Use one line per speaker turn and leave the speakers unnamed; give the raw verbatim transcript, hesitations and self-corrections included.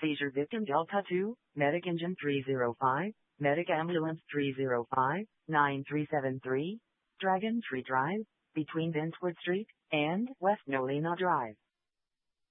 Seizure victim Delta two, Medic Engine three zero five, Medic Ambulance three zero five, nine three seven three, Dragon Tree Drive, between Dentwood Street and West Nolina Drive.